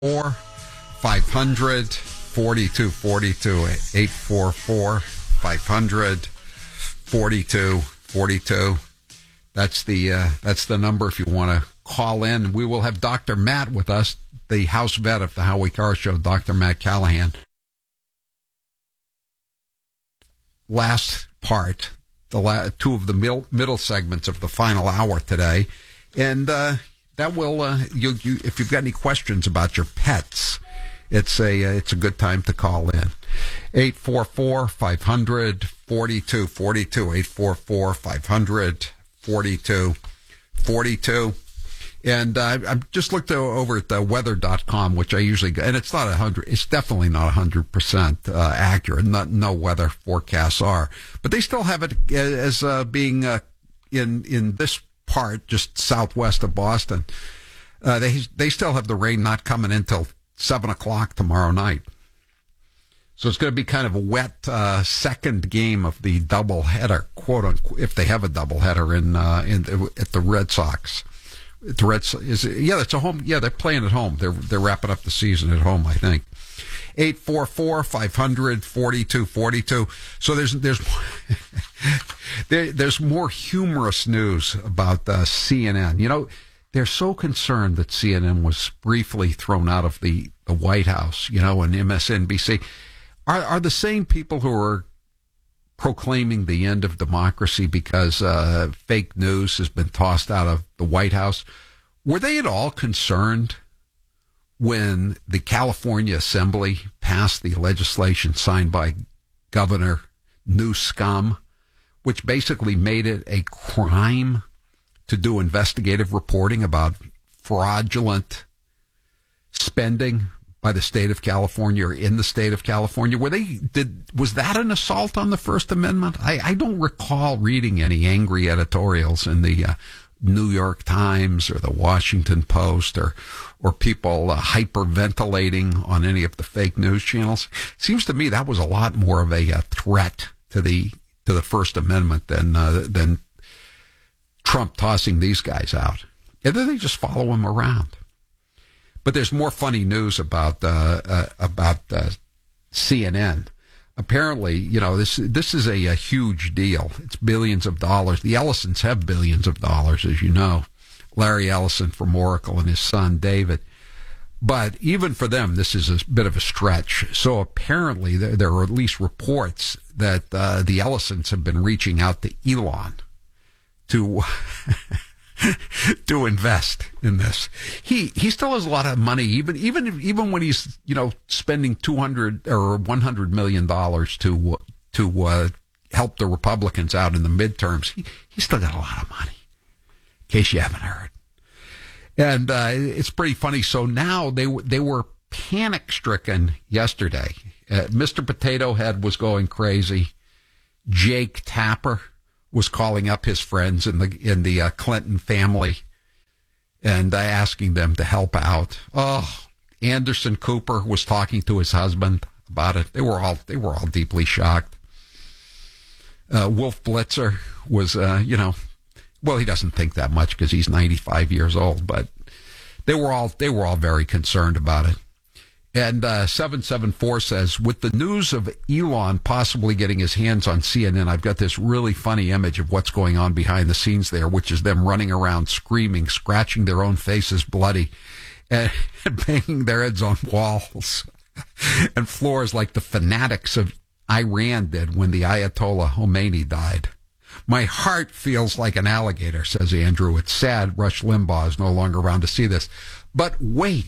4 500 4242 844 500 4242. That's the number if you want to call in. We will have Dr. Matt with us, the house vet of the Howie Carr Show, Dr. Matt Callahan. Last part, two of the middle segments of the final hour today, and that will if you've got any questions about your pets, it's a good time to call in. 844-500-4242, 844-500-4242. And I've just looked over at the weather.com, which I usually go, and it's not 100, it's definitely not 100% accurate. No weather forecasts are, but they still have it as being in this part, just southwest of Boston. They still have the rain not coming in until 7 o'clock tomorrow night. So it's going to be kind of a wet second game of the doubleheader, quote unquote, if they have a doubleheader at the Red Sox. The Reds it's a home. Yeah, they're playing at home. They're wrapping up the season at home, I think. 844-500-4242. So there's more humorous news about CNN. You know, they're so concerned that CNN was briefly thrown out of the White House, and MSNBC. Are the same people who are proclaiming the end of democracy because fake news has been tossed out of the White House, were they at all concerned when the California Assembly passed the legislation signed by Governor Newsom, which basically made it a crime to do investigative reporting about fraudulent spending by the state of California or in the state of California? Was that an assault on the First Amendment? I don't recall reading any angry editorials in the New York Times or the Washington Post or people hyperventilating on any of the fake news channels. Seems to me that was a lot more of a threat to the First Amendment than Trump tossing these guys out. And then they just follow him around. But there's more funny news about CNN. Apparently, this is a huge deal. It's billions of dollars. The Ellisons have billions of dollars, as you know. Larry Ellison from Oracle and his son David. But even for them, this is a bit of a stretch. So apparently, there are at least reports that the Ellisons have been reaching out to Elon to invest in this. He still has a lot of money, even when he's spending $200 or $100 million to help the Republicans out in the midterms. He's still got a lot of money, in case you haven't heard. And it's pretty funny. So now they were panic stricken yesterday. Mr. Potato Head was going crazy. Jake Tapper was calling up his friends in the Clinton family and asking them to help out. Oh, Anderson Cooper was talking to his husband about it. They were all deeply shocked. Wolf Blitzer was, well, he doesn't think that much because he's 95 years old, but they were all very concerned about it. And 774 says, with the news of Elon possibly getting his hands on CNN, I've got this really funny image of what's going on behind the scenes there, which is them running around screaming, scratching their own faces bloody, and banging their heads on walls and floors like the fanatics of Iran did when the Ayatollah Khomeini died. My heart feels like an alligator, says Andrew. It's sad Rush Limbaugh is no longer around to see this. But wait,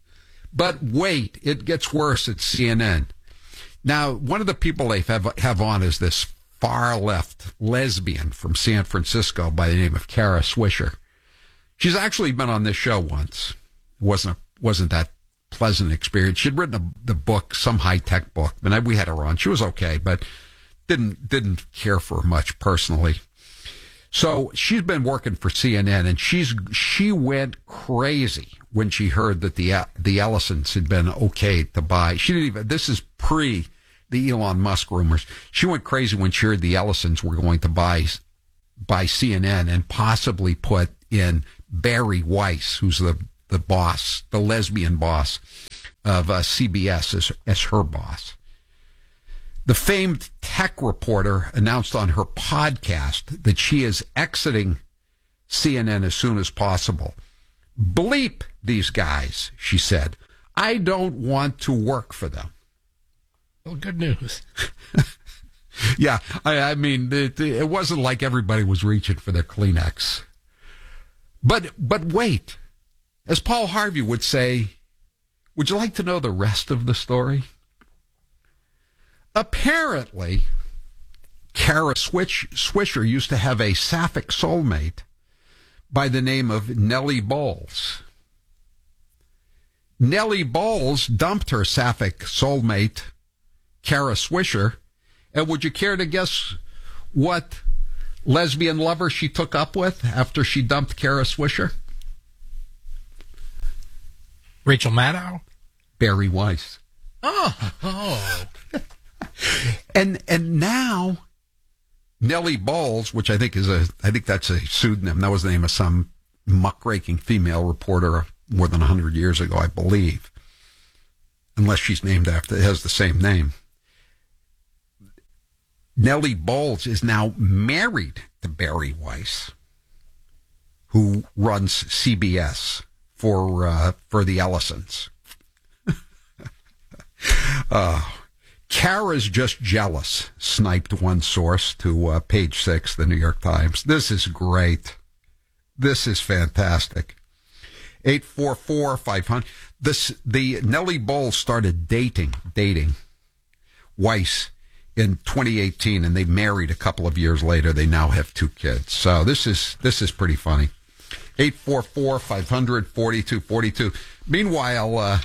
it gets worse at CNN. Now, one of the people they have on is this far-left lesbian from San Francisco by the name of Kara Swisher. She's actually been on this show once. It wasn't that pleasant experience. She'd written the book, some high-tech book, and we had her on. She was okay, but didn't care for her much personally. So she's been working for CNN, and she went crazy when she heard that the Ellisons had been okay to buy. She didn't even. This is pre the Elon Musk rumors. She went crazy when she heard the Ellisons were going to buy CNN and possibly put in Barry Weiss, who's the boss, the lesbian boss of CBS, as her boss. The famed tech reporter announced on her podcast that she is exiting CNN as soon as possible. Bleep these guys, she said. I don't want to work for them. Well, good news. Yeah, I mean, it wasn't like everybody was reaching for their Kleenex. But wait, as Paul Harvey would say, would you like to know the rest of the story? Apparently, Kara Swisher used to have a sapphic soulmate by the name of Nellie Bowles. Nellie Bowles dumped her sapphic soulmate, Kara Swisher, and would you care to guess what lesbian lover she took up with after she dumped Kara Swisher? Rachel Maddow? Barry Weiss. Oh. And now Nellie Bowles, which I think that's a pseudonym. That was the name of some muckraking female reporter more than 100 years ago, I believe. Unless she's named after, it has the same name. Nellie Bowles is now married to Barry Weiss, who runs CBS for the Ellisons. Kara's just jealous, sniped one source to Page 6, the New York Times. This is great. This is fantastic. 844-500. The Nellie Bowles started dating Weiss in 2018, and they married a couple of years later. They now have 2 kids. So this is pretty funny. 844-500-4242. Meanwhile,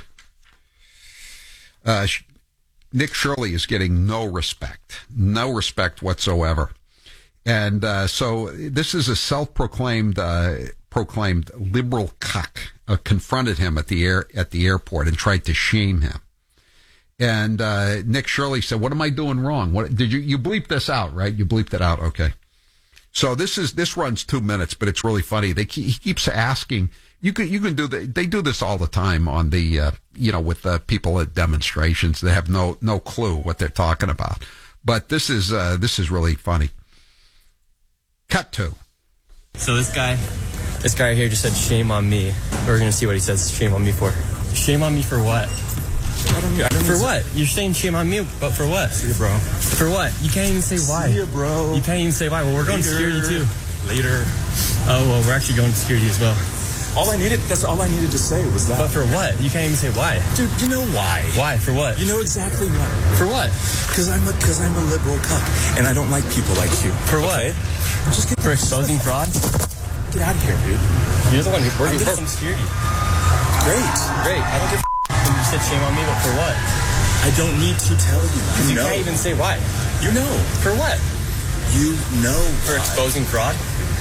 Nick Shirley is getting no respect whatsoever. And so this is a self-proclaimed liberal cuck confronted him at the airport and tried to shame him. And Nick Shirley said, "What am I doing wrong? What did you bleep this out, right? You bleeped it out, okay?" So this runs 2 minutes, but it's really funny. He keeps asking. You can do they do this all the time on the with the people at demonstrations. They have no clue what they're talking about. But this is really funny. Cut to. So this guy right here just said shame on me. We're gonna see what he says shame on me for. Shame on me for what? I don't for what? You're saying shame on me, but for what? See you, bro. For what? You can't even say why. See you, bro. You can't even say why. Well, we're going to security too. Later. Oh, well, we're actually going to security as well. That's all I needed to say was that. But for what? You can't even say why. Dude, you know why. Why? For what? You know exactly why. For what? Because I'm a liberal cuck, and I don't like people like you. For what? Just for exposing fraud? Get out of here, dude. You're the one who working for security. Great. I don't give a you said shame on me, but for what? I don't need to tell you. Because you can't even say why. You know. For what? You know. For exposing fraud?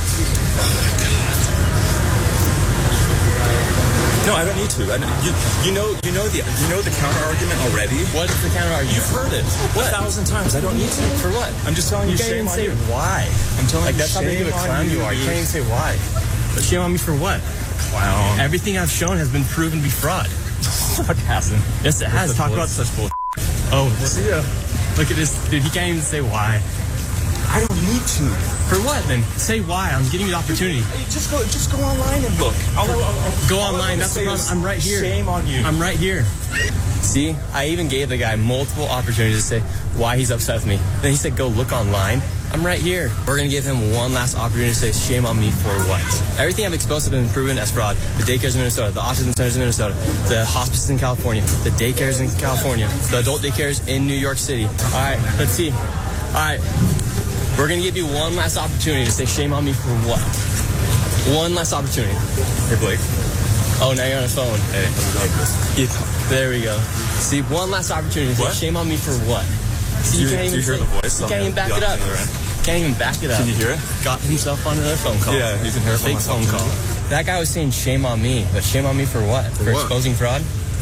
No, I don't need to. You know the counter argument already. What is the counter argument? You've heard it 1,000 times. I don't need to. For what? I'm just telling you. You can't even say why. I'm telling you. That's how big of a clown you are. You can't even say why. But shame on me for what? Clown. Everything I've shown has been proven to be fraud. It hasn't. Yes, it has. Talk about such bull. Oh, see ya. Look at this, dude. He can't even say why. I don't need to. For what then? Say why. I'm giving you the opportunity. Hey, just go online and look. I'll go online. That's the problem. I'm right here. Shame on you. I'm right here. See, I even gave the guy multiple opportunities to say why he's upset with me. Then he said, go look online. I'm right here. We're going to give him one last opportunity to say shame on me for what? Everything I've exposed has been proven as fraud. The daycares in Minnesota, the autism centers in Minnesota, the hospices in California, the daycares in California, the adult daycares in New York City. All right, let's see. All right, we're going to give you one last opportunity to say shame on me for what? One last opportunity. Hey, Blake. Oh, now you're on the phone. Hey. There we go. See, one last opportunity to say shame on me for what? See, you can't even hear the voice? You can't even back it up. Can't even back it up. Can you hear it? Got himself on another phone call. Yeah, you can hear it. Fake phone call. That guy was saying shame on me, but shame on me for what? For what? Exposing fraud?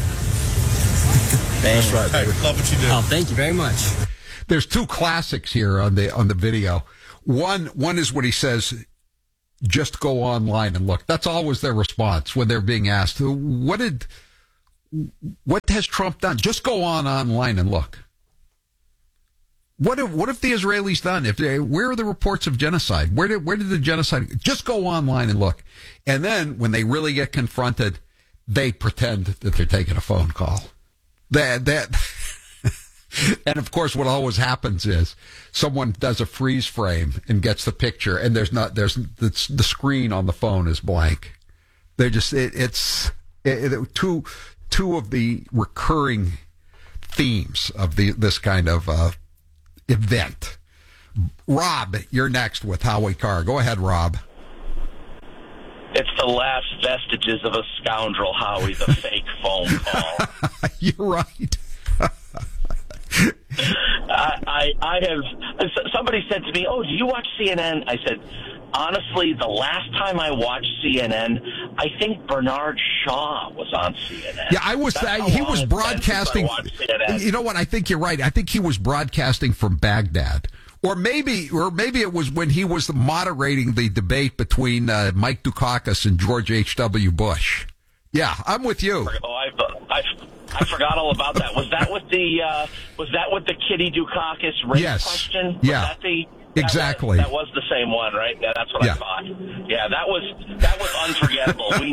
That's right, baby. Love what you do. Oh, thank you very much. There's 2 classics here on the video. One is what he says, just go online and look. That's always their response when they're being asked, what has Trump done? Just go online and look. What have the Israelis done? Where are the reports of genocide? Where did the genocide? Just go online and look. And then when they really get confronted, they pretend that they're taking a phone call. And of course, what always happens is someone does a freeze frame and gets the picture, and the screen on the phone is blank. They're just two of the recurring themes of this kind of event. Rob, you're next with Howie Carr. Go ahead, Rob. It's the last vestiges of a scoundrel, Howie, the fake phone call. You're right. I have. Somebody said to me, "Oh, do you watch CNN?" I said, honestly, the last time I watched CNN, I think Bernard Shaw was on CNN. Yeah, he was broadcasting. You know what? I think you're right. I think he was broadcasting from Baghdad. Or maybe it was when he was moderating the debate between Mike Dukakis and George H.W. Bush. Yeah, I'm with you. Oh, I forgot all about that. Was that with the Kitty Dukakis race question? Was that exactly. That was the same one, right? Yeah, that's what I thought. Yeah, that was unforgettable. We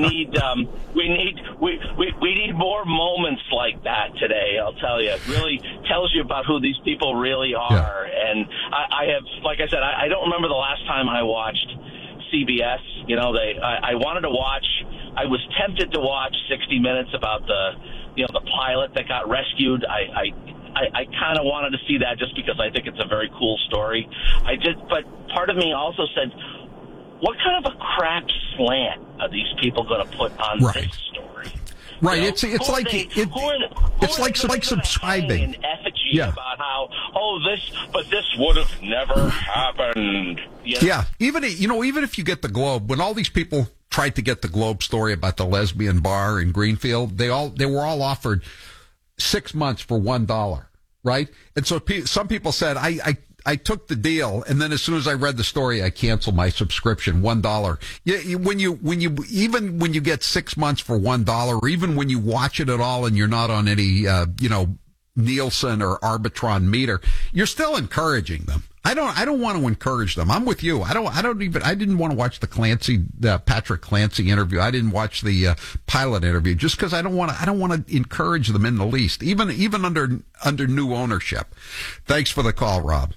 need more moments like that today. I'll tell you, it really tells you about who these people really are. Yeah. And I have, like I said, I don't remember the last time I watched CBS. You know, I wanted to watch. I was tempted to watch 60 Minutes about the pilot that got rescued. I kind of wanted to see that just because I think it's a very cool story. But part of me also said, what kind of a crap slant are these people going to put on this story? Right. You know, it's like subscribing an effigy about how this would have never happened. Yeah. Even if you get the Globe, when all these people tried to get the Globe story about the lesbian bar in Greenfield, they were all offered 6 months for $1, right? And so some people said, I took the deal, and then as soon as I read the story, I canceled my subscription. $1. When you get 6 months for $1, or even when you watch it at all and you're not on any Nielsen or Arbitron meter, you're still encouraging them. I don't want to encourage them. I'm with you. I didn't want to watch the Patrick Clancy interview. I didn't watch the pilot interview just because I don't want to encourage them in the least, even under new ownership. Thanks for the call, Rob.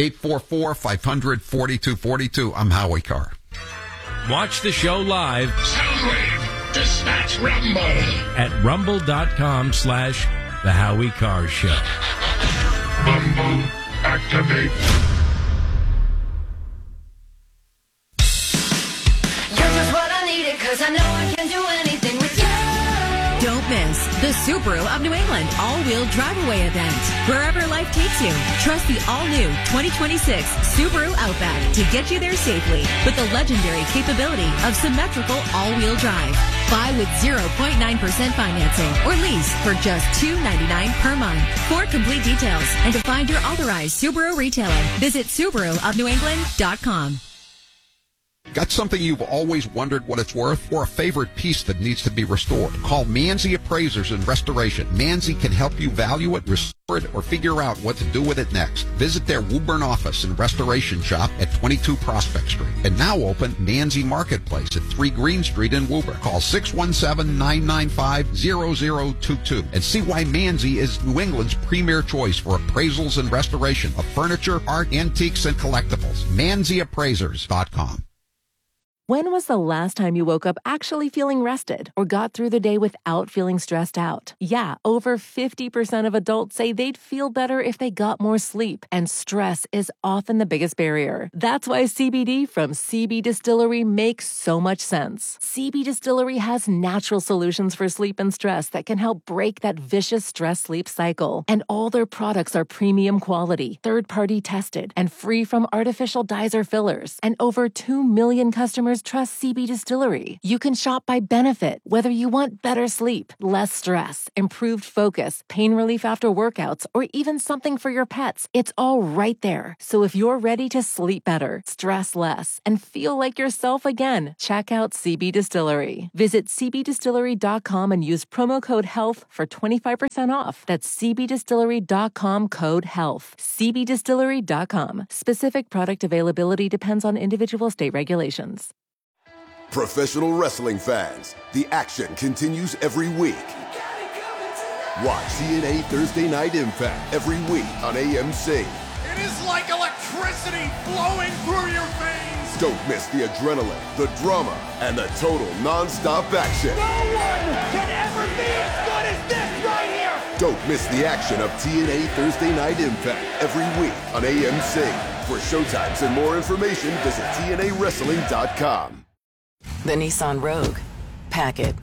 844-500-4242. I'm Howie Carr. Watch the show live. Soundwave, dispatch Rumble. At rumble.com/The Howie Carr Show. Rumble, activate. You're just what I needed, 'cause I know I can do anything with you. Don't miss the Subaru of New England all-wheel drive-away event. Wherever life takes you, trust the all-new 2026 Subaru Outback to get you there safely with the legendary capability of symmetrical all-wheel drive. Buy with 0.9% financing or lease for just $299 per month. For complete details and to find your authorized Subaru retailer, visit SubaruofNewEngland.com. Got something you've always wondered what it's worth, or a favorite piece that needs to be restored? Call Manzi Appraisers and Restoration. Manzi can help you value it, restore it, or figure out what to do with it next. Visit their Woburn office and restoration shop at 22 Prospect Street. And now open Manzi Marketplace at 3 Green Street in Woburn. Call 617-995-0022 and see why Manzi is New England's premier choice for appraisals and restoration of furniture, art, antiques, and collectibles. ManziAppraisers.com. When was the last time you woke up actually feeling rested or got through the day without feeling stressed out? Yeah, over 50% of adults say they'd feel better if they got more sleep, and stress is often the biggest barrier. That's why CBD from CB Distillery makes so much sense. CB Distillery has natural solutions for sleep and stress that can help break that vicious stress-sleep cycle. And all their products are premium quality, third-party tested, and free from artificial dyes or fillers. And over 2 million customers customers trust CB Distillery. You can shop by benefit, whether you want better sleep, less stress, improved focus, pain relief after workouts, or even something for your pets. It's all right there. So if you're ready to sleep better, stress less, and feel like yourself again, check out CB Distillery. Visit cbdistillery.com and use promo code HEALTH for 25% off. That's cbdistillery.com, code HEALTH. cbdistillery.com. Specific product availability depends on individual state regulations. Professional wrestling fans, the action continues every week. Watch TNA Thursday Night Impact every week on AMC. It is like electricity flowing through your veins. Don't miss the adrenaline, the drama, and the total non-stop action. No one can ever be as good as this right here. Don't miss the action of TNA Thursday Night Impact every week on AMC. For showtimes and more information, visit TNAWrestling.com. The Nissan Rogue. Pack it.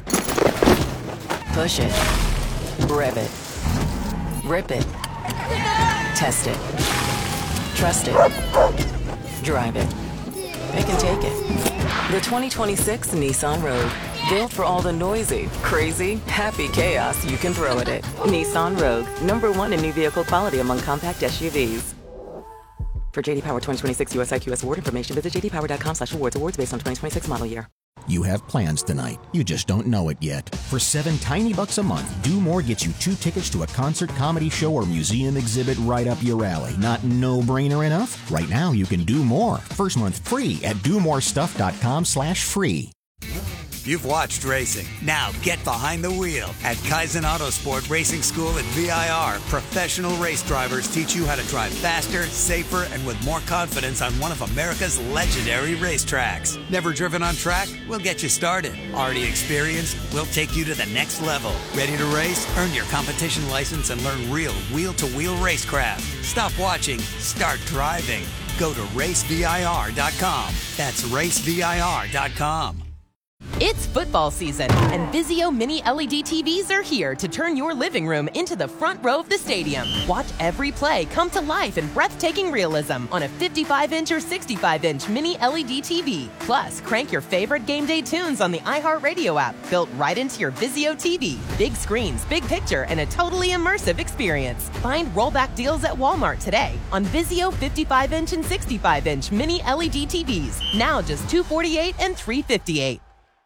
Push it. Rev it. Rip it. Test it. Trust it. Drive it. It can take it. The 2026 Nissan Rogue. Built for all the noisy, crazy, happy chaos you can throw at it. Nissan Rogue. #1 in new vehicle quality among compact SUVs. For JD Power 2026 US IQS award information, visit jdpower.com/awards. Awards based on 2026 model year. You have plans tonight. You just don't know it yet. For $7 tiny bucks a month, Do More gets you 2 tickets to a concert, comedy show, or museum exhibit right up your alley. Not no-brainer enough? Right now, you can do more. First month free at domorestuff.com/free. You've watched racing. Now get behind the wheel. At Kaizen Autosport Racing School at VIR, professional race drivers teach you how to drive faster, safer, and with more confidence on one of America's legendary racetracks. Never driven on track? We'll get you started. Already experienced? We'll take you to the next level. Ready to race? Earn your competition license and learn real wheel-to-wheel racecraft. Stop watching. Start driving. Go to racevir.com. That's racevir.com. It's football season, and Vizio Mini LED TVs are here to turn your living room into the front row of the stadium. Watch every play come to life in breathtaking realism on a 55-inch or 65-inch Mini LED TV. Plus, crank your favorite game day tunes on the iHeartRadio app, built right into your Vizio TV. Big screens, big picture, and a totally immersive experience. Find rollback deals at Walmart today on Vizio 55-inch and 65-inch Mini LED TVs. Now just $248 and $358.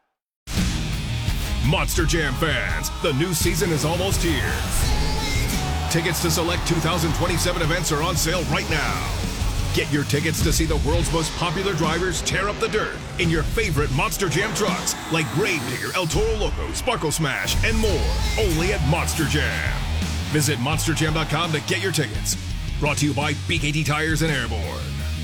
Monster Jam fans, the new season is almost here. Tickets to select 2027 events are on sale right now. Get your tickets to see the world's most popular drivers tear up the dirt in your favorite Monster Jam trucks like Gravedigger, El Toro Loco, Sparkle Smash, and more. Only at Monster Jam. Visit monsterjam.com to get your tickets. Brought to you by BKT Tires and Airborne.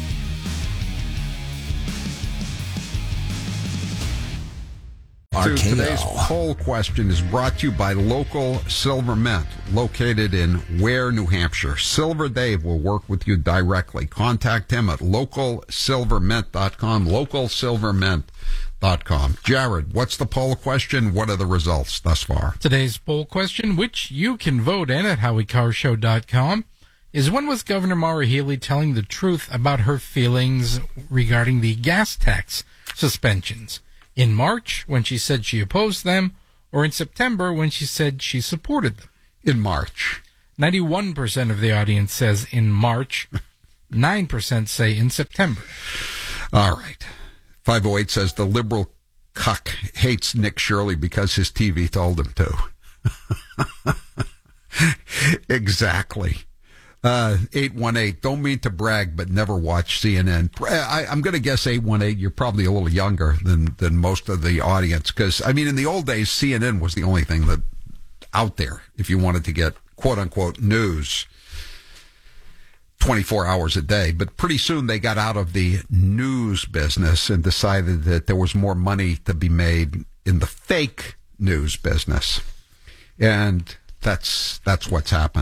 Today's poll question is brought to you by Local Silver Mint, located in Ware, New Hampshire. Silver Dave will work with you directly. Contact him at localsilvermint.com, localsilvermint.com. Jared, what's the poll question? What are the results thus far? Today's poll question, which you can vote in at HowieCarShow.com, is when was Governor Maura Healey telling the truth about her feelings regarding the gas tax suspensions? In March, when she said she opposed them, or in September, when she said she supported them? In March. 91% of the audience says in March. 9% say in September. All right. 508 says the liberal cuck hates Nick Shirley because his TV told him to. Exactly. 818, don't mean to brag, but never watch CNN. I'm going to guess 818, you're probably a little younger than most of the audience. Because, I mean, in the old days, CNN was the only thing that out there if you wanted to get quote-unquote news 24 hours a day. But pretty soon they got out of the news business and decided that there was more money to be made in the fake news business. And that's what's happened.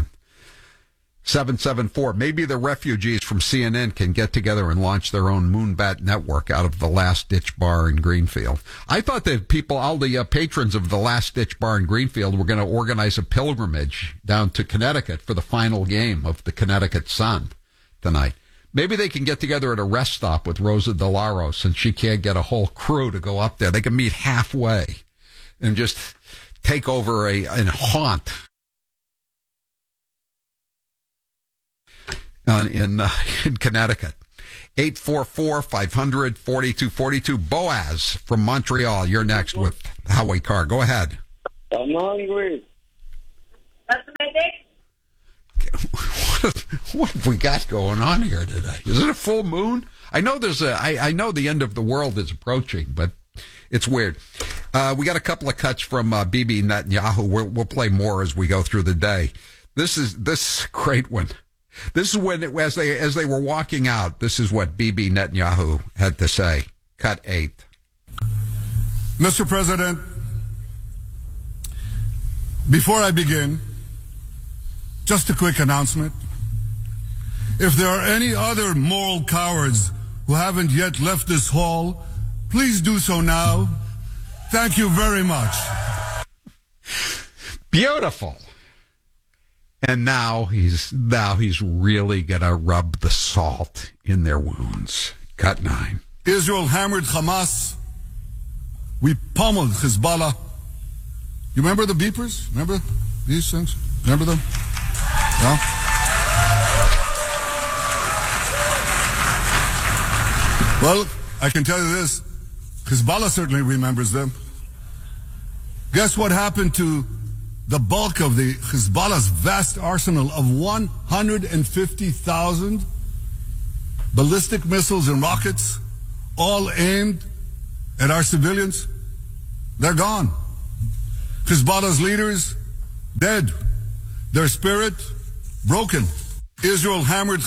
774. Maybe the refugees from CNN can get together and launch their own Moonbat network out of the Last Ditch Bar in Greenfield. I thought that all the patrons of the Last Ditch Bar in Greenfield were going to organize a pilgrimage down to Connecticut for the final game of the Connecticut Sun tonight. Maybe they can get together at a rest stop with Rosa DeLauro since she can't get a whole crew to go up there. They can meet halfway and just take over and haunt in Connecticut. 844-500-4242. Boaz from Montreal, you're next with Howie Carr. Go ahead. I'm hungry. What have we got going on here today? Is it a full moon? I know I know the end of the world is approaching, but it's weird. We got a couple of cuts from Bibi Netanyahu. We'll play more as we go through the day. This is a great one. This is when, as they were walking out, this is what Bibi Netanyahu had to say. Cut 8. Mr. President, before I begin, just a quick announcement. If there are any other moral cowards who haven't yet left this hall, please do so now. Thank you very much. Beautiful. And now he's really gonna rub the salt in their wounds. Cut 9. Israel hammered Hamas. We pummeled Hezbollah. You remember the beepers? Remember these things? Remember them? Yeah? Well, I can tell you this. Hezbollah certainly remembers them. Guess what happened to the bulk of the Hezbollah's vast arsenal of 150,000 ballistic missiles and rockets, all aimed at our civilians? They're gone. Hezbollah's leaders, dead. Their spirit, broken. Israel hammered.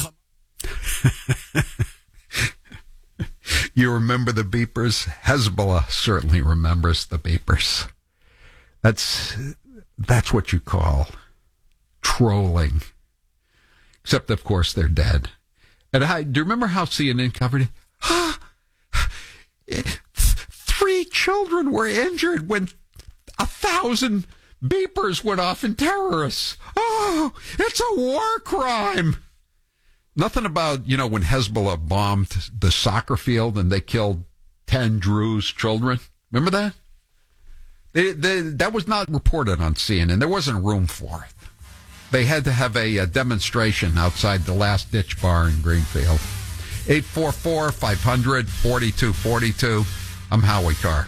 You remember the beepers? Hezbollah certainly remembers the beepers. That's what you call trolling. Except, of course, they're dead. And do you remember how CNN covered it? 3 children were injured when 1,000 beepers went off in terrorists. Oh, it's a war crime. Nothing about, when Hezbollah bombed the soccer field and they killed 10 Druze children. Remember that? That was not reported on CNN. There wasn't room for it. They had to have a demonstration outside the Last Ditch Bar in Greenfield. 844-500-4242. I'm Howie Carr.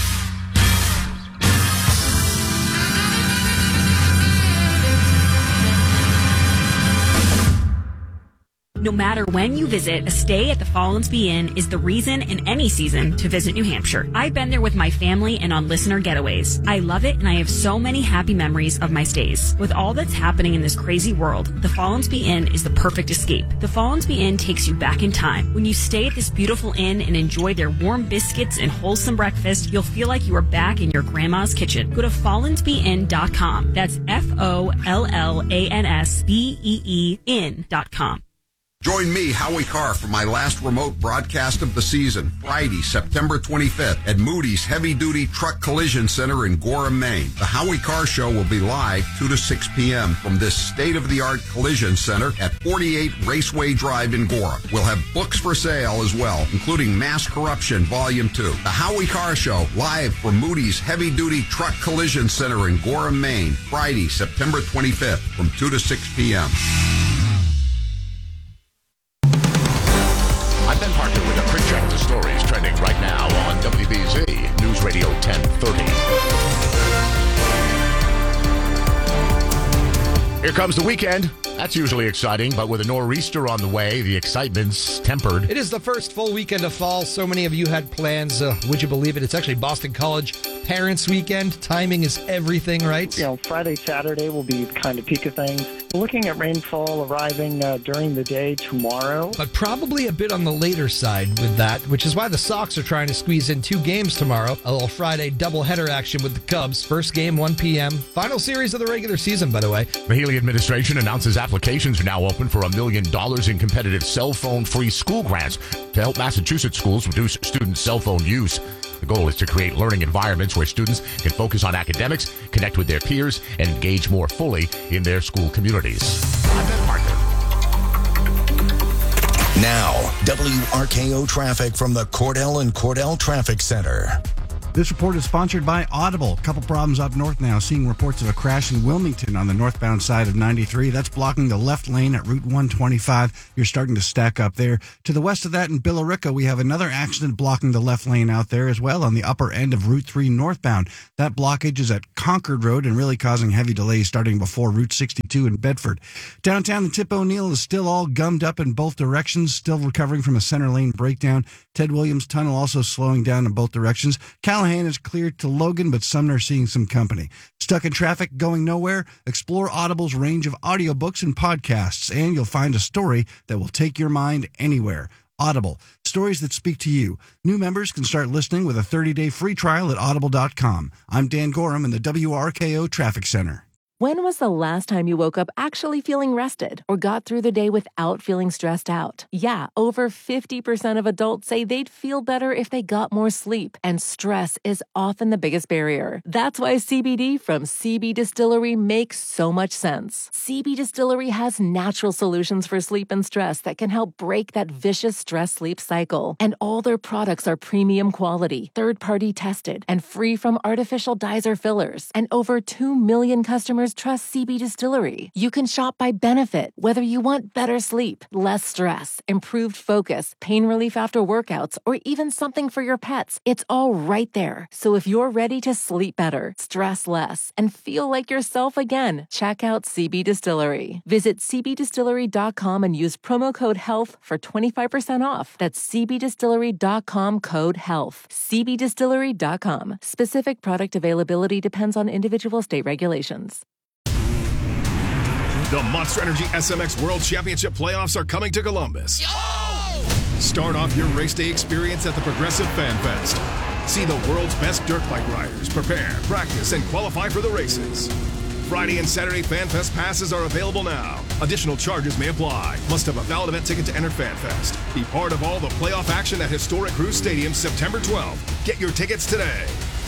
No matter when you visit, a stay at the Follansbee Inn is the reason in any season to visit New Hampshire. I've been there with my family and on listener getaways. I love it, and I have so many happy memories of my stays. With all that's happening in this crazy world, the Follansbee Inn is the perfect escape. The Follansbee Inn takes you back in time. When you stay at this beautiful inn and enjoy their warm biscuits and wholesome breakfast, you'll feel like you are back in your grandma's kitchen. Go to FollansbeeInn.com. That's FOLLANSBEE inn.com. Join me, Howie Carr, for my last remote broadcast of the season, Friday, September 25th, at Moody's Heavy Duty Truck Collision Center in Gorham, Maine. The Howie Carr Show will be live 2 to 6 p.m. from this state-of-the-art collision center at 48 Raceway Drive in Gorham. We'll have books for sale as well, including Mass Corruption Volume 2. The Howie Carr Show, live from Moody's Heavy Duty Truck Collision Center in Gorham, Maine, Friday, September 25th, from 2 to 6 p.m. I'm Ben Parker with a quick check of the stories trending right now on WBZ News Radio 1030. Here comes the weekend. That's usually exciting, but with a nor'easter on the way, the excitement's tempered. It is the first full weekend of fall. So many of you had plans. Would you believe it? It's actually Boston College Parents Weekend. Timing is everything, right? Friday, Saturday will be kind of peak of things. We're looking at rainfall arriving during the day tomorrow. But probably a bit on the later side with that, which is why the Sox are trying to squeeze in 2 games tomorrow. A little Friday doubleheader action with the Cubs. First game, 1 p.m. Final series of the regular season, by the way. The Healy administration announces applications are now open for $1 million in competitive cell phone-free school grants to help Massachusetts schools reduce student cell phone use. The goal is to create learning environments where students can focus on academics, connect with their peers, and engage more fully in their school communities. I'm Ben Parker. Now, WRKO traffic from the Cordell and Cordell Traffic Center. This report is sponsored by Audible. A couple problems up north now. Seeing reports of a crash in Wilmington on the northbound side of 93. That's blocking the left lane at Route 125. You're starting to stack up there. To the west of that in Billerica, we have another accident blocking the left lane out there as well on the upper end of Route 3 northbound. That blockage is at Concord Road and really causing heavy delays starting before Route 62 in Bedford. Downtown in Tip O'Neill is still all gummed up in both directions, still recovering from a center lane breakdown. Ted Williams Tunnel also slowing down in both directions. Callahan is cleared to Logan, but Sumner seeing some company. Stuck in traffic, going nowhere? Explore Audible's range of audiobooks and podcasts, and you'll find a story that will take your mind anywhere. Audible, stories that speak to you. New members can start listening with a 30-day free trial at audible.com. I'm Dan Gorham in the WRKO Traffic Center. When was the last time you woke up actually feeling rested or got through the day without feeling stressed out? Yeah, over 50% of adults say they'd feel better if they got more sleep, and stress is often the biggest barrier. That's why CBD from CB Distillery makes so much sense. CB Distillery has natural solutions for sleep and stress that can help break that vicious stress-sleep cycle. And all their products are premium quality, third-party tested, and free from artificial dyes or fillers. And over 2 million customers trust CB Distillery. You can shop by benefit, whether you want better sleep, less stress, improved focus, pain relief after workouts, or even something for your pets. It's all right there. So if you're ready to sleep better, stress less, and feel like yourself again, check out CB Distillery. Visit cbdistillery.com and use promo code HEALTH for 25% off. That's cbdistillery.com code HEALTH. cbdistillery.com. Specific product availability depends on individual state regulations. The Monster Energy SMX World Championship playoffs are coming to Columbus. Start off your race day experience at the Progressive Fan Fest. See the world's best dirt bike riders prepare, practice, and qualify for the races. Friday and Saturday Fan Fest passes are available now. Additional charges may apply. Must have a valid event ticket to enter Fan Fest. Be part of all the playoff action at Historic Cruise Stadium September 12th. Get your tickets today.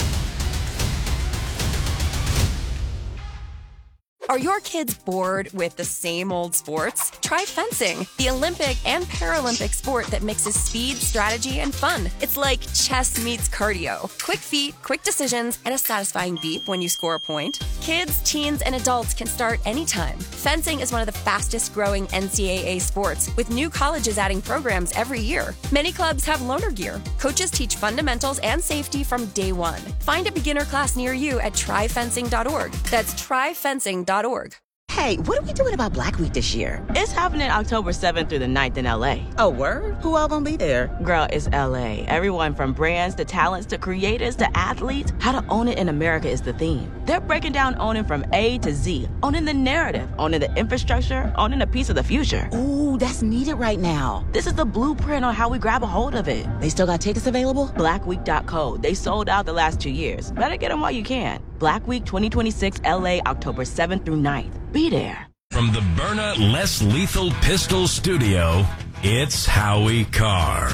Are your kids bored with the same old sports? Try fencing, the Olympic and Paralympic sport that mixes speed, strategy, and fun. It's like chess meets cardio. Quick feet, quick decisions, and a satisfying beep when you score a point. Kids, teens, and adults can start anytime. Fencing is one of the fastest growing NCAA sports, with new colleges adding programs every year. Many clubs have loaner gear. Coaches teach fundamentals and safety from day one. Find a beginner class near you at tryfencing.org. That's tryfencing.org. Hey, what are we doing about Black Week this year? It's happening October 7th through the 9th in LA. Oh, word? Who all gonna be there? Girl, it's LA. Everyone from brands to talents to creators to athletes. How to own it in America is the theme. They're breaking down owning from A to Z. Owning the narrative, owning the infrastructure, owning a piece of the future. Ooh, that's needed right now. This is the blueprint on how we grab a hold of it. They still got tickets available? Blackweek.co. They sold out the last 2 years. Better get them while you can. Black Week 2026 LA, October 7th through 9th. Be there. From the Byrna Less Lethal Pistol Studio, it's Howie Carr.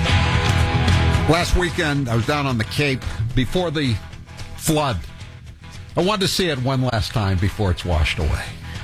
Last weekend, I was down on the Cape before the flood. I wanted to see it one last time before it's washed away.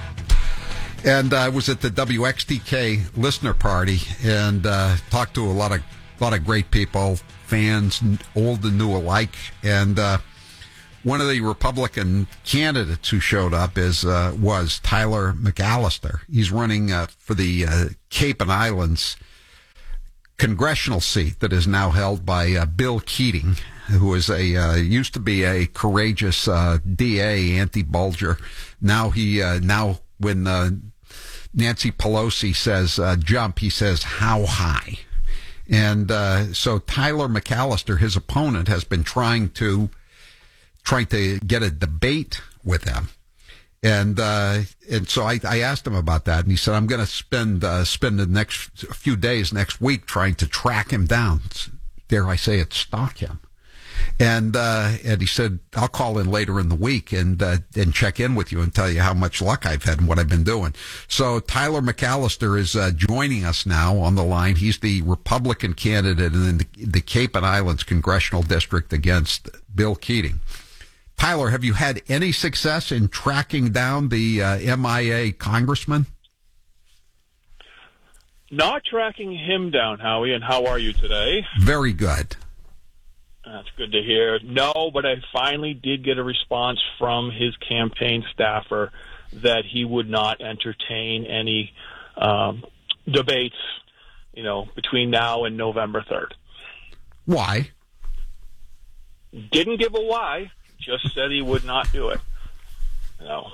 And I was at the WXTK listener party and talked to a lot of great people, fans, old and new alike. And one of the Republican candidates who showed up was Tyler McAllister. He's running for the Cape and Islands congressional seat that is now held by Bill Keating, who is used to be a courageous DA, anti-Bulger. Now when Nancy Pelosi says jump, he says how high. And so Tyler McAllister, his opponent, has been trying to get a debate with him. And so I asked him about that, and he said, I'm going to spend the next few days next week trying to track him down. Dare I say it, stalk him. And he said, I'll call in later in the week and check in with you and tell you how much luck I've had and what I've been doing. So Tyler McAllister is joining us now on the line. He's the Republican candidate in the Cape and Islands congressional district against Bill Keating. Tyler, have you had any success in tracking down the MIA congressman? Not tracking him down, Howie, and how are you today? Very good. That's good to hear. No, but I finally did get a response from his campaign staffer that he would not entertain any debates, between now and November 3rd. Why? Didn't give a why, just said he would not do it. No.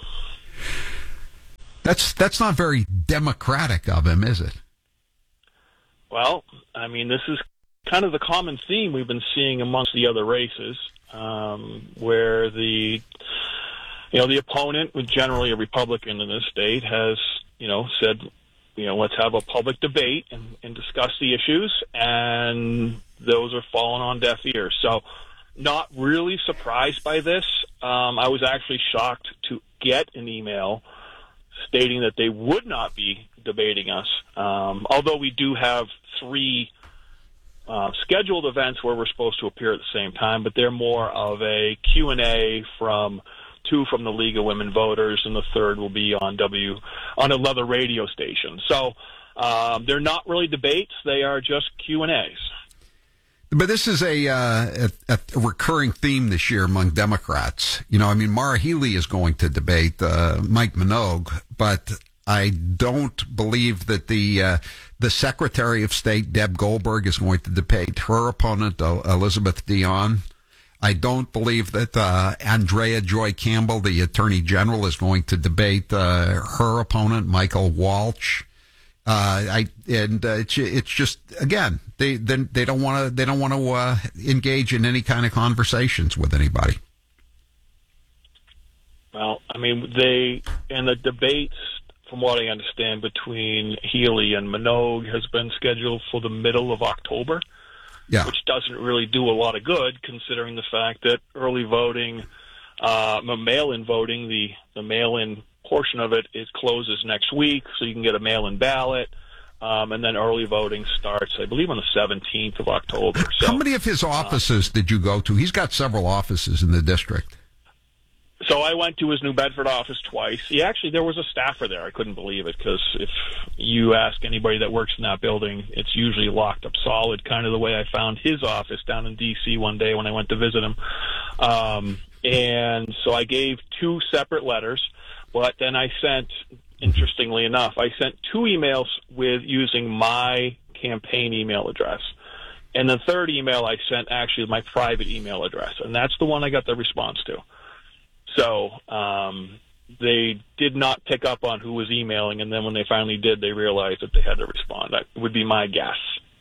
That's not very democratic of him, is it? Well, I mean, this is kind of the common theme we've been seeing amongst the other races, where the opponent, generally a Republican in this state, has, said, let's have a public debate and discuss the issues, and those are falling on deaf ears. So not really surprised by this. I was actually shocked to get an email stating that they would not be debating us, although we do have 3 scheduled events where we're supposed to appear at the same time, but they're more of a Q&A from 2 from the League of Women Voters, and the 3rd will be on another radio station. So they're not really debates; they are just Q&As. But this is a recurring theme this year among Democrats. Maura Healey is going to debate Mike Minogue, but I don't believe that the Secretary of State, Deb Goldberg, is going to debate her opponent, Elizabeth Dion. I don't believe that Andrea Joy Campbell, the Attorney General, is going to debate her opponent, Michael Walsh. It's just, again, they don't want to engage in any kind of conversations with anybody. Well, I mean, the debates, from what I understand, between Healy and Minogue has been scheduled for the middle of October, which doesn't really do a lot of good, considering the fact that early voting, mail-in voting, the mail-in portion of it closes next week, so you can get a mail-in ballot, and then early voting starts, I believe, on the 17th of October. So, how many of his offices did you go to? He's got several offices in the district. So I went to his New Bedford office twice. There was a staffer there. I couldn't believe it, because if you ask anybody that works in that building, it's usually locked up solid, kind of the way I found his office down in D.C. one day when I went to visit him. And so I gave 2 separate letters, but then I sent, interestingly enough, 2 emails using my campaign email address. And the 3rd email I sent actually my private email address, and that's the one I got the response to. So they did not pick up on who was emailing, and then when they finally did, they realized that they had to respond. That would be my guess.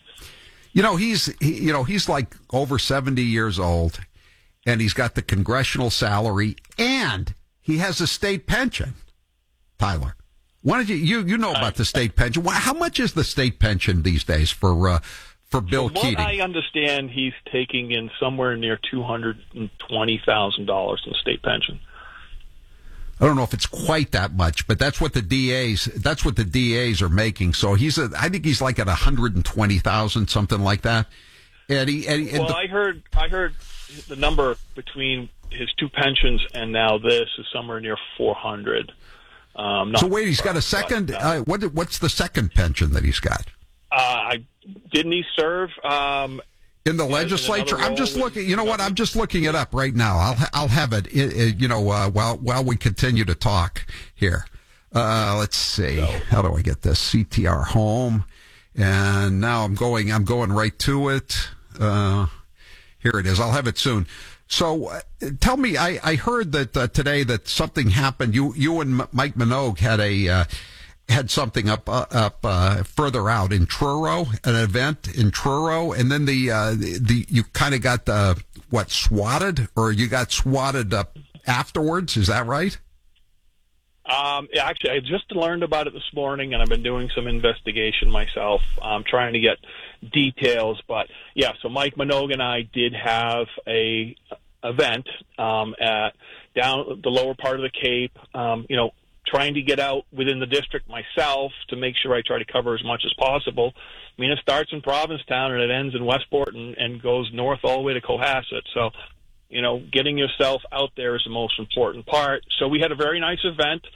He's like over 70 years old, and he's got the congressional salary, and he has a state pension. Tyler, why don't you know about the state pension? How much is the state pension these days for Bill Keating? What I understand, he's taking in somewhere near $220,000 in state pension. I don't know if it's quite that much, but that's what the DAs are making. So I think he's like at 120,000, something like that. I heard the number between his 2 pensions and now this is somewhere near 400. So wait, he's got a second. What's the second pension that he's got? Didn't he serve in the legislature? I'm just looking. You know what? I'm just looking it up right now. I'll have it. While we continue to talk here. Let's see. How do I get this? CTR home, and now I'm going right to it. Here it is. I'll have it soon. So tell me, I heard that today that something happened. You and Mike Minogue had something up further out in Truro, an event in Truro, and then you kind of got swatted, or you got swatted up afterwards. Is that right? Actually, I just learned about it this morning, and I've been doing some investigation myself, trying to get details. But yeah, so Mike Minogue and I did have a event at down the lower part of the Cape. Trying to get out within the district myself to make sure I try to cover as much as possible. I mean, it starts in Provincetown and it ends in Westport and goes north all the way to Cohasset. So, getting yourself out there is the most important part. So we had a very nice event,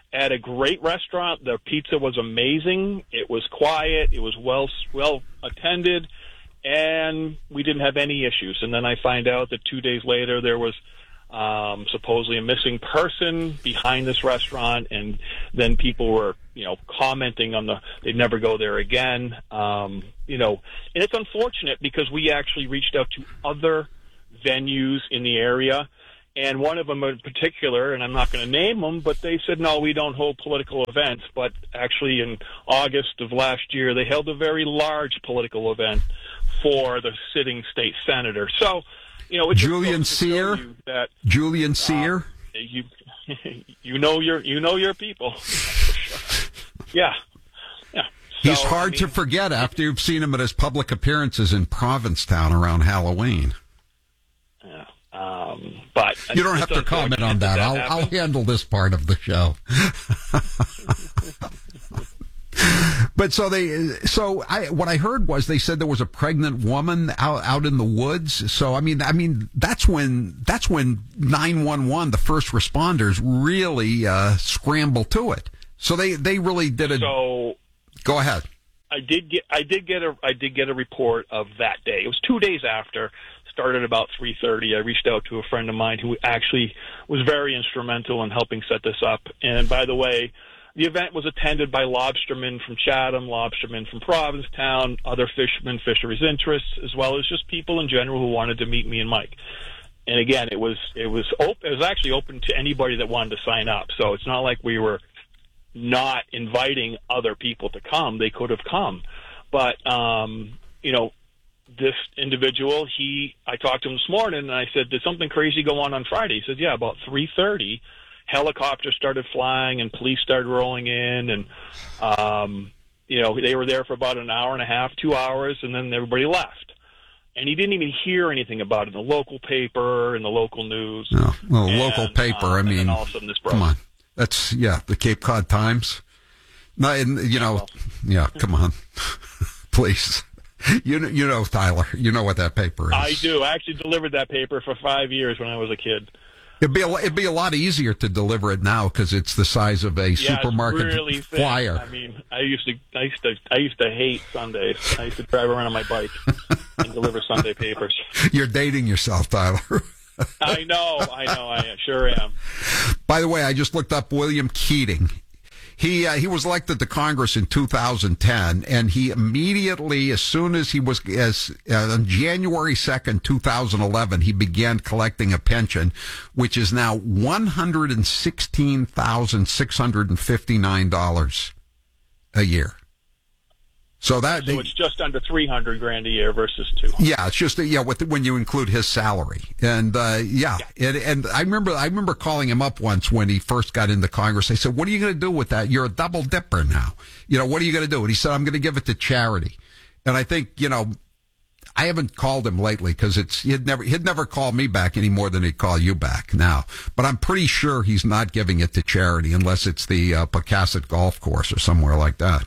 at a great restaurant. The pizza was amazing. It was quiet. It was well attended, and we didn't have any issues. And then I find out that 2 days later there was supposedly a missing person behind this restaurant, and then people were, commenting on they'd never go there again. And it's unfortunate because we actually reached out to other venues in the area, and one of them in particular, and I'm not going to name them, but they said, no, we don't hold political events. But actually in August of last year, they held a very large political event for the sitting state senator. So, it's Julian Sear. Julian Sear. You know your people. Yeah. He's hard to forget after you've seen him at his public appearances in Provincetown around Halloween. Yeah. But you don't have to comment on that. I'll handle this part of the show. But what I heard was they said there was a pregnant woman out in the woods. So I mean that's when 911, the first responders, really scrambled to it. So they really did it. So go ahead. I did get a report of that day. It was 2 days after. Started about 3:30. I reached out to a friend of mine who actually was very instrumental in helping set this up. And by the way, the event was attended by lobstermen from Chatham, lobstermen from Provincetown, other fishermen, fisheries interests, as well as just people in general who wanted to meet me and Mike. And again, it was actually open to anybody that wanted to sign up. So it's not like we were not inviting other people to come. They could have come. But, this individual, I talked to him this morning, and I said, did something crazy go on Friday? He said, yeah, about 3:30, helicopters started flying and police started rolling in, and, they were there for about an hour and a half, 2 hours, and then everybody left. And he didn't even hear anything about it in the local paper, in the local news. No, well, local paper, and then all of a sudden this broke. Come on. That's, the Cape Cod Times. No, come on. Please. You know, Tyler, you know what that paper is. I do. I actually delivered that paper for 5 years when I was a kid. It'd be a lot easier to deliver it now because it's the size of a supermarket it's really flyer. Thin. I mean, I used to hate Sundays. I used to drive around on my bike and deliver Sunday papers. You're dating yourself, Tyler. I know. I sure am. By the way, I just looked up William Keating. He was elected to Congress in 2010, and he immediately, as soon as he was, on January 2nd, 2011, he began collecting a pension, which is now $116,659 a year. So it's just under $300,000 a year versus $200,000. Yeah, it's just when you include his salary, and and I remember calling him up once when he first got into Congress. I said, "What are you going to do with that? You're a double dipper now. What are you going to do?" And he said, "I'm going to give it to charity." And I think I haven't called him lately because he'd never call me back any more than he'd call you back now. But I'm pretty sure he's not giving it to charity unless it's the Pocasset Golf Course or somewhere like that.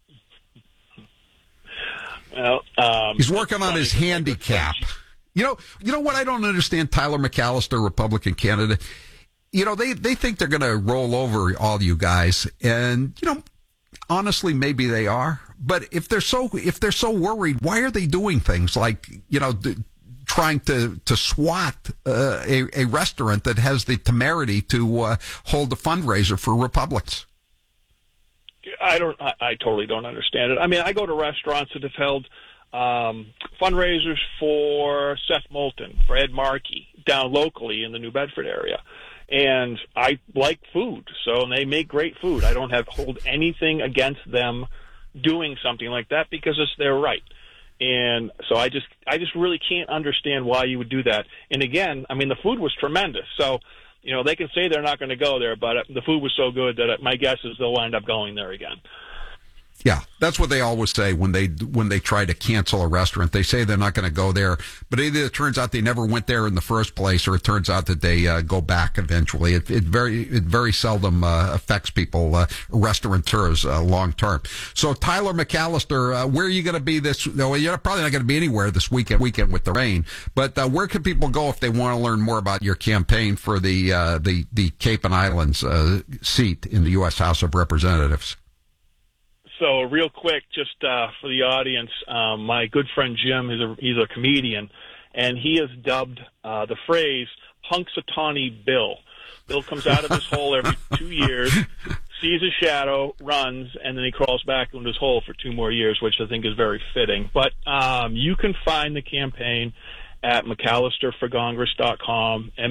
Well, he's working on his handicap. You know what I don't understand, Tyler McAllister, Republican candidate. They think they're going to roll over all you guys, and honestly, maybe they are. But if they're so worried, why are they doing things like trying to swat a restaurant that has the temerity to hold a fundraiser for Republicans? I totally don't understand it. I mean, I go to restaurants that have held fundraisers for Seth Moulton, for Ed Markey, down locally in the New Bedford area. And I like food, so they make great food. I don't hold anything against them doing something like that because it's their right. And so I just really can't understand why you would do that. And again, I mean, the food was tremendous. So, they can say they're not going to go there, but the food was so good that my guess is they'll wind up going there again. Yeah, that's what they always say when they try to cancel a restaurant. They say they're not going to go there, but either it turns out they never went there in the first place, or it turns out that they go back eventually. It very seldom affects people, restaurateurs, long term. So Tyler McAllister, where are you going to be this? No, you're probably not going to be anywhere this weekend with the rain. But where can people go if they want to learn more about your campaign for the Cape and Islands seat in the U.S. House of Representatives? So real quick, just for the audience, my good friend Jim he's a comedian, and he has dubbed the phrase "Punxsutawney Bill." Bill comes out of his hole every 2 years, sees a shadow, runs, and then he crawls back into his hole for 2 more years, which I think is very fitting. But you can find the campaign at McAllisterforCongress.com,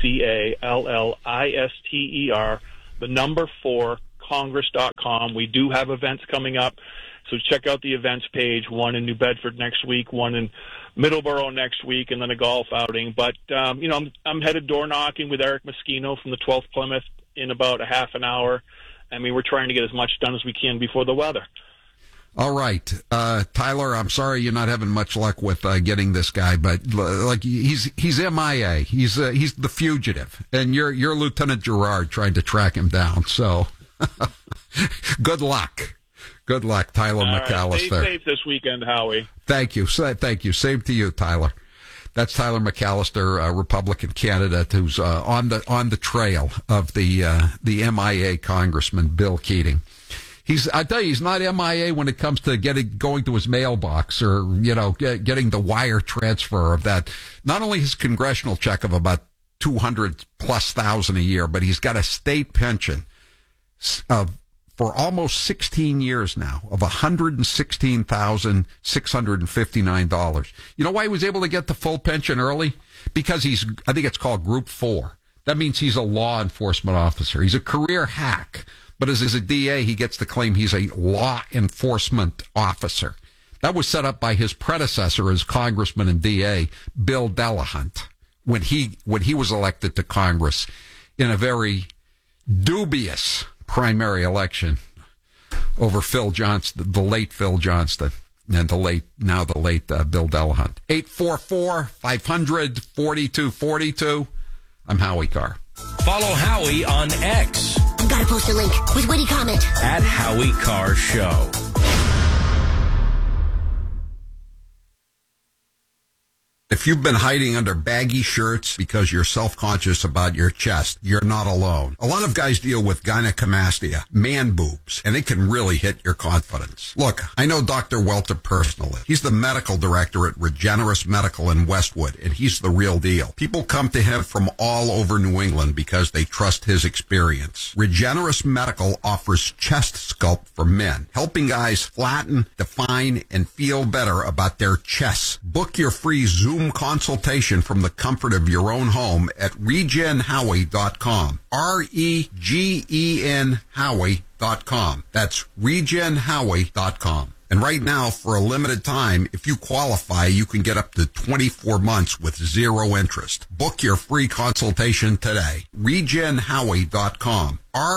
MACALLISTER, the number 4. Congress.com. We do have events coming up, so check out the events page. One in New Bedford next week, one in Middleborough next week, and then a golf outing. But I'm headed door knocking with Eric Moschino from the 12th Plymouth in about a half an hour. I mean, we're trying to get as much done as we can before the weather. All right, Tyler, I'm sorry you're not having much luck with getting this guy, but like he's MIA. He's the fugitive, and you're Lieutenant Gerard trying to track him down. So. Good luck, Tyler McAllister. Right, stay safe this weekend, Howie. Thank you. Same to you, Tyler. That's Tyler McAllister, a Republican candidate who's on the trail of the MIA Congressman Bill Keating. I tell you, he's not MIA when it comes to going to his mailbox or getting the wire transfer of that. Not only his congressional check of about $200,000+ a year, but he's got a state pension for almost 16 years now of $116,659. You know why he was able to get the full pension early? Because I think it's called Group 4. That means he's a law enforcement officer. He's a career hack, but as a DA, he gets to claim he's a law enforcement officer. That was set up by his predecessor as Congressman and DA, Bill Delahunt, when he was elected to Congress in a very dubious primary election over Phil Johnston, the late Phil Johnston, and the late Bill Delahunt. 844-500-4242. I'm Howie Carr. Follow Howie on X. I've got to post a link with witty comment. At Howie Carr Show. If you've been hiding under baggy shirts because you're self-conscious about your chest, you're not alone. A lot of guys deal with gynecomastia, man boobs, and it can really hit your confidence. Look, I know Dr. Welter personally. He's the medical director at Regenerous Medical in Westwood, and he's the real deal. People come to him from all over New England because they trust his experience. Regenerous Medical offers chest sculpt for men, helping guys flatten, define, and feel better about their chests. Book your free Zoom consultation from the comfort of your own home at regenhowie.com. REGEN Howie.com. That's regenhowie.com. And right now, for a limited time, if you qualify, you can get up to 24 months with zero interest. Book your free consultation today. regenhowie.com.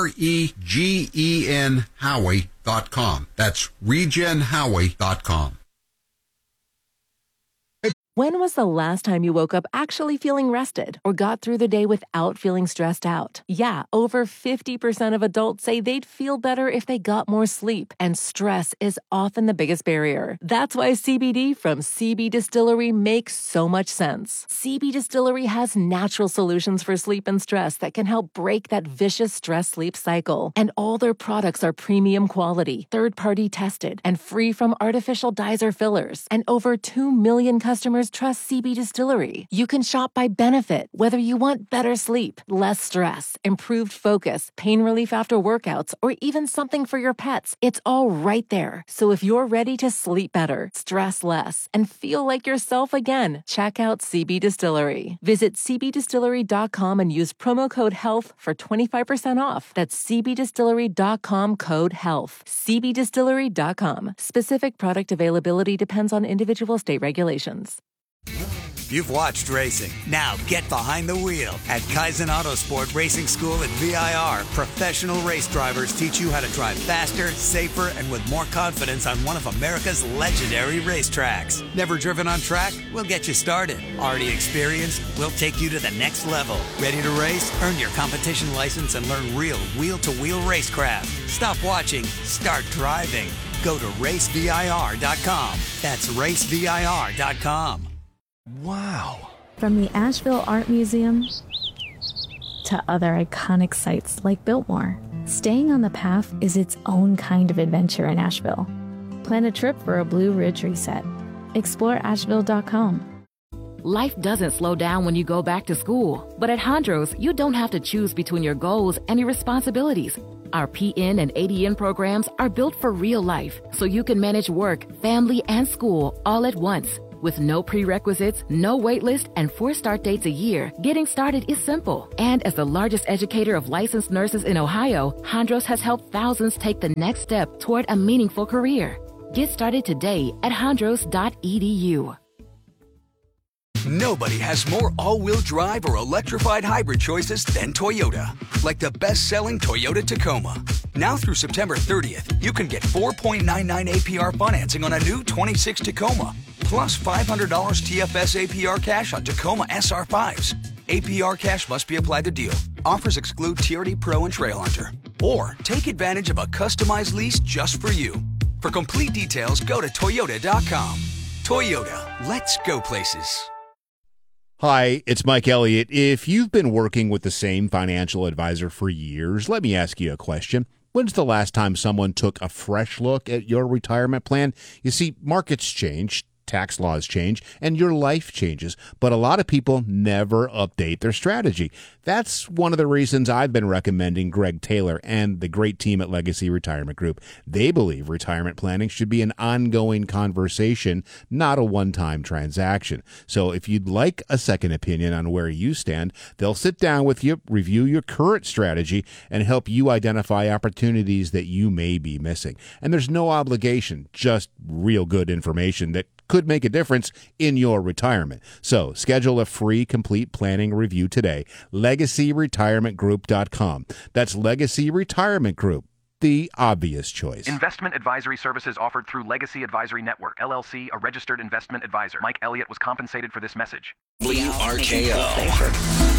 REGEN Howie.com. That's regenhowie.com. When was the last time you woke up actually feeling rested or got through the day without feeling stressed out? Yeah, over 50% of adults say they'd feel better if they got more sleep, and stress is often the biggest barrier. That's why CBD from CB Distillery makes so much sense. CB Distillery has natural solutions for sleep and stress that can help break that vicious stress-sleep cycle. And all their products are premium quality, third-party tested, and free from artificial dyes or fillers. And over 2 million customers trust CB Distillery. You can shop by benefit, whether you want better sleep, less stress, improved focus, pain relief after workouts, or even something for your pets. It's all right there. So if you're ready to sleep better, stress less, and feel like yourself again, check out CB Distillery. Visit cbdistillery.com and use promo code HEALTH for 25% off. That's cbdistillery.com, code HEALTH. cbdistillery.com. Specific product availability depends on individual state regulations. You've watched racing. Now get behind the wheel at Kaizen Autosport Racing School at VIR. Professional race drivers teach you how to drive faster, safer, and with more confidence on one of America's legendary racetracks. Never driven on track? We'll get you started. Already experienced? We'll take you to the next level. Ready to race? Earn your competition license and learn real wheel-to-wheel racecraft. Stop watching. Start driving. Go to racevir.com. That's racevir.com. Wow. From the Asheville Art Museum to other iconic sites like Biltmore, staying on the path is its own kind of adventure in Asheville. Plan a trip for a Blue Ridge reset. Explore Asheville.com. Life doesn't slow down when you go back to school, but at Hondros, you don't have to choose between your goals and your responsibilities. Our PN and ADN programs are built for real life, so you can manage work, family, and school all at once. With no prerequisites, no wait list, and 4 start dates a year, getting started is simple. And as the largest educator of licensed nurses in Ohio, Hondros has helped thousands take the next step toward a meaningful career. Get started today at hondros.edu. Nobody has more all-wheel drive or electrified hybrid choices than Toyota. Like the best-selling Toyota Tacoma. Now through September 30th, you can get 4.99 APR financing on a new 26 Tacoma, plus $500 TFS APR cash on Tacoma SR5s. APR cash must be applied to deal. Offers exclude TRD Pro and Trail Hunter. Or take advantage of a customized lease just for you. For complete details, go to Toyota.com. Toyota, let's go places. Hi, it's Mike Elliott. If you've been working with the same financial advisor for years, let me ask you a question. When's the last time someone took a fresh look at your retirement plan? You see, markets change, tax laws change, and your life changes, but a lot of people never update their strategy. That's one of the reasons I've been recommending Greg Taylor and the great team at Legacy Retirement Group. They believe retirement planning should be an ongoing conversation, not a one-time transaction. So if you'd like a second opinion on where you stand, they'll sit down with you, review your current strategy, and help you identify opportunities that you may be missing. And there's no obligation, just real good information that could make a difference in your retirement. So schedule a free complete planning review today. LegacyRetirementGroup.com. That's Legacy Retirement Group, the obvious choice. Investment advisory services offered through Legacy Advisory Network, LLC, a registered investment advisor. Mike Elliott was compensated for this message. WRKO.